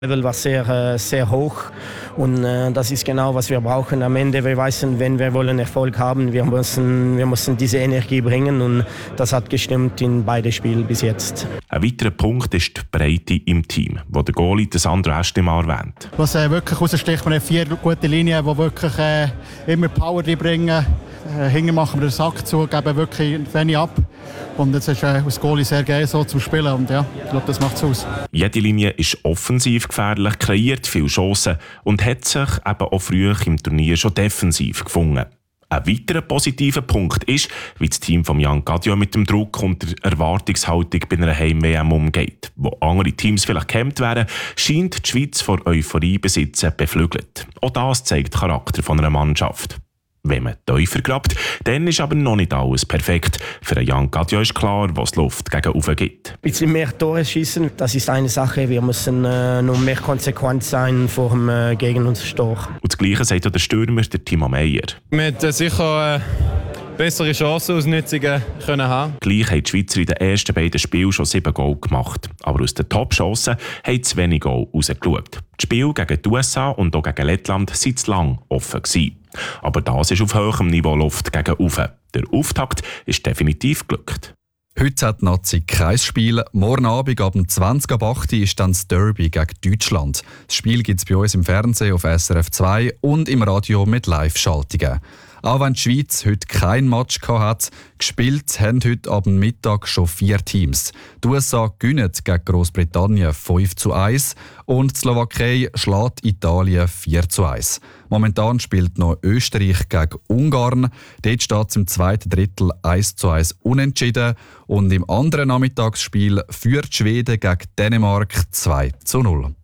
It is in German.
Level war sehr hoch und das ist genau, was wir brauchen. Am Ende, wir wissen, wenn wir wollen Erfolg haben, wir müssen diese Energie bringen und das hat gestimmt in beide Spiele bis jetzt. Ein weiterer Punkt ist die Breite im Team, wo der Goalie Sandro Estimar erwähnt. Was wirklich raussticht, wir haben 4 gute Linien, die wirklich immer Power bringen. Hinten machen wir den Sack zu, geben wirklich wenig ab. Und jetzt ist aus Goalie sehr geil so zum Spielen und ja, ich glaube, das macht es aus. Jede Linie ist offensiv gefährlich, kreiert viele Chancen und hat sich eben auch früh im Turnier schon defensiv gefunden. Ein weiterer positiver Punkt ist, wie das Team von Jan Gadja mit dem Druck und der Erwartungshaltung bei einer Heim-WM umgeht. Wo andere Teams vielleicht gehemmt wären, scheint die Schweiz vor Euphorie besitzen beflügelt. Auch das zeigt den Charakter von einer Mannschaft. Wenn man tiefer grabt, dann ist aber noch nicht alles perfekt. Für Jan Gadja ist klar, was Luft gegen oben gibt. Ein bisschen mehr Tore schießen, das ist eine Sache. Wir müssen noch mehr konsequent sein vor dem gegen uns Tor. Und das Gleiche sagt auch der Stürmer, der Timo Meyer. Mit sicher bessere Chancen ausnutzen können haben. Gleich haben die Schweizer in den ersten beiden Spielen schon 7 Goal gemacht. Aber aus den Top-Chancen haben zu wenig Goal rausgeschaut. Die Spiele gegen die USA und auch gegen Lettland waren zu lang offen gewesen. Aber das ist auf hohem Niveau Luft gegen oben. Der Auftakt ist definitiv geglückt. Heute hat die Nazi kein Spiel. Morgen Abend ab 20:08 ist dann das Derby gegen Deutschland. Das Spiel gibt es bei uns im Fernsehen auf SRF 2 und im Radio mit Live-Schaltungen. Auch wenn die Schweiz heute kein Match hat, gespielt haben heute ab Mittag schon 4 Teams. Die USA gewinnen gegen Großbritannien 5:1 und die Slowakei schlägt Italien 4:1. Momentan spielt noch Österreich gegen Ungarn. Dort steht es im zweiten Drittel 1:1 unentschieden. Und im anderen Nachmittagsspiel führt Schweden gegen Dänemark 2:0.